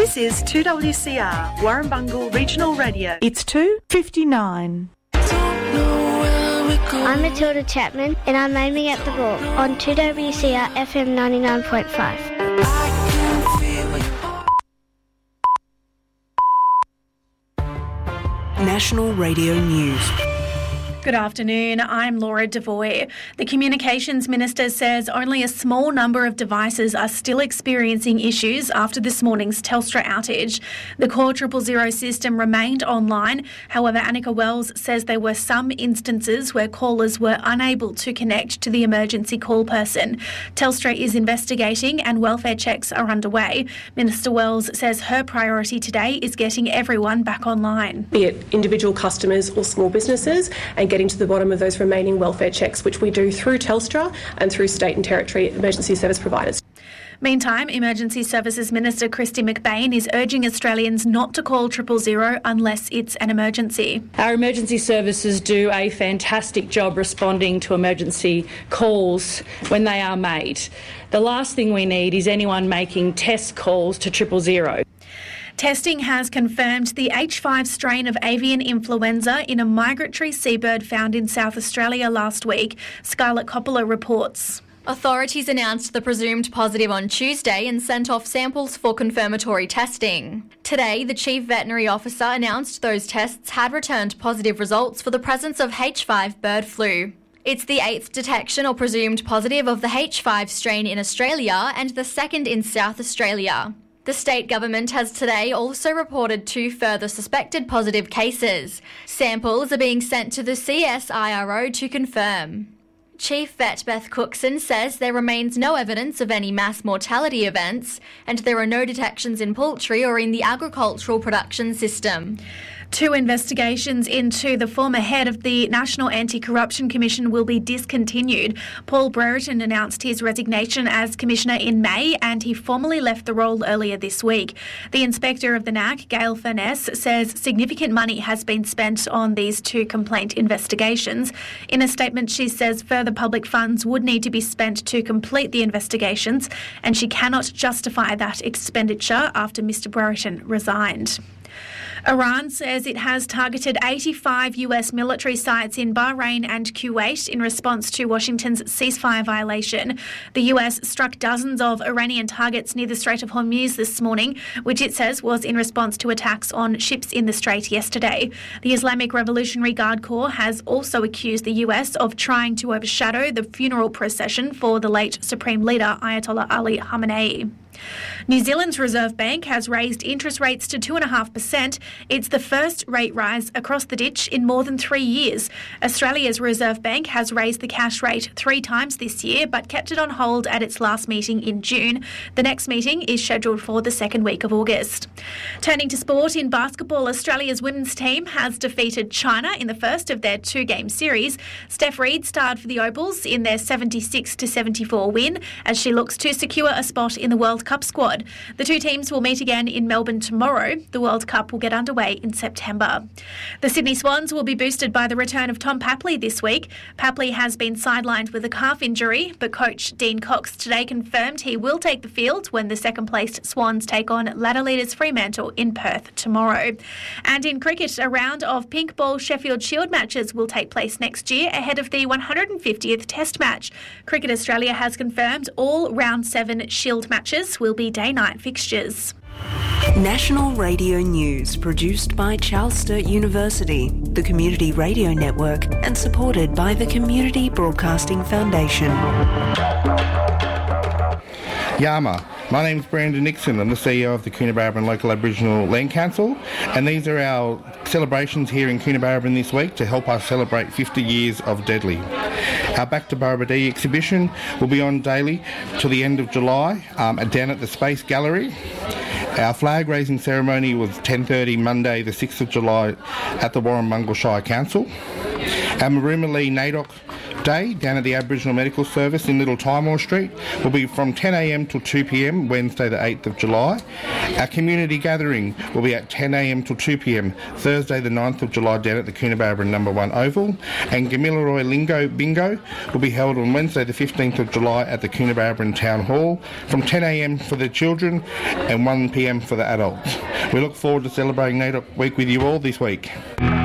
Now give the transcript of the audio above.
This is 2WCR, Warrumbungle Regional Radio. It's 2:59. I'm Matilda Chapman and I'm aiming at the ball on 2WCR FM 99.5. National Radio News. Good afternoon, I'm Laura Devoy. The Communications Minister says only a small number of devices are still experiencing issues after this morning's Telstra outage. The core 000 system remained online. However, Annika Wells says there were some instances where callers were unable to connect to the emergency call person. Telstra is investigating and welfare checks are underway. Minister Wells says her priority today is getting everyone back online. Be it individual customers or small businesses, and getting to the bottom of those remaining welfare checks, which we do through Telstra and through state and territory emergency service providers. Meantime, Emergency Services Minister Kristy McBain is urging Australians not to call 000 unless it's an emergency. Our emergency services do a fantastic job responding to emergency calls when they are made. The last thing we need is anyone making test calls to 000. Testing has confirmed the H5 strain of avian influenza in a migratory seabird found in South Australia last week. Scarlett Coppola reports. Authorities announced the presumed positive on Tuesday and sent off samples for confirmatory testing. Today, the Chief Veterinary Officer announced those tests had returned positive results for the presence of H5 bird flu. It's the 8th detection or presumed positive of the H5 strain in Australia and the second in South Australia. The state government has today also reported 2 further suspected positive cases. Samples are being sent to the CSIRO to confirm. Chief Vet Beth Cookson says there remains no evidence of any mass mortality events and there are no detections in poultry or in the agricultural production system. 2 investigations into the former head of the National Anti-Corruption Commission will be discontinued. Paul Brereton announced his resignation as Commissioner in May and he formally left the role earlier this week. The Inspector of the NAC, Gail Furness, says significant money has been spent on these 2 complaint investigations. In a statement, she says further public funds would need to be spent to complete the investigations and she cannot justify that expenditure after Mr Brereton resigned. Iran says it has targeted 85 US military sites in Bahrain and Kuwait in response to Washington's ceasefire violation. The US struck dozens of Iranian targets near the Strait of Hormuz this morning, which it says was in response to attacks on ships in the strait yesterday. The Islamic Revolutionary Guard Corps has also accused the US of trying to overshadow the funeral procession for the late Supreme Leader Ayatollah Ali Khamenei. New Zealand's Reserve Bank has raised interest rates to 2.5%. It's the first rate rise across the ditch in more than 3 years. Australia's Reserve Bank has raised the cash rate 3 times this year, but kept it on hold at its last meeting in June. The next meeting is scheduled for the second week of August. Turning to sport, in basketball, Australia's women's team has defeated China in the first of their 2-game series. Steph Reid starred for the Opals in their 76-74 win as she looks to secure a spot in the World Cup squad. The 2 teams will meet again in Melbourne tomorrow. The World Cup will get underway in September. The Sydney Swans will be boosted by the return of Tom Papley this week. Papley has been sidelined with a calf injury, but coach Dean Cox today confirmed he will take the field when the second-placed Swans take on ladder leaders Fremantle in Perth tomorrow. And in cricket, a round of pink ball Sheffield Shield matches will take place next year ahead of the 150th Test match. Cricket Australia has confirmed all round 7 Shield matches will be day-night fixtures. National Radio News, produced by Charles Sturt University, the Community Radio Network, and supported by the Community Broadcasting Foundation. Yama. My name is Brandon Nixon. I'm the CEO of the Coonabarabran Local Aboriginal Land Council, and these are our celebrations here in Coonabarabran this week to help us celebrate 50 years of Deadly. Our Back to Barabadee exhibition will be on daily till the end of July down at the Space Gallery. Our flag raising ceremony was 10:30 Monday the 6th of July at the Warrumbungle Shire Council. Our Marooma Lee NAIDOC Day down at the Aboriginal Medical Service in Little Timor Street will be from 10 a.m. till 2 p.m. Wednesday the 8th of July. Our community gathering will be at 10 a.m. till 2 p.m. Thursday the 9th of July down at the Coonabarabran No. 1 Oval. And Gamilaroi Lingo Bingo will be held on Wednesday the 15th of July at the Coonabarabran Town Hall from 10 a.m. for the children and 1 p.m. for the adults. We look forward to celebrating NAIDOC Week with you all this week.